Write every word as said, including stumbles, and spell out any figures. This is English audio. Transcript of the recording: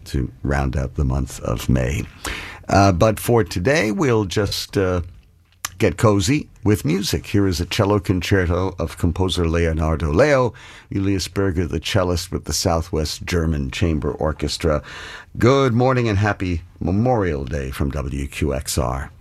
to round out the month of May. Uh, but for today, we'll just uh, get cozy with music. Here is a cello concerto of composer Leonardo Leo, Julius Berger, the cellist with the Southwest German Chamber Orchestra. Good morning and happy Memorial Day from W Q X R.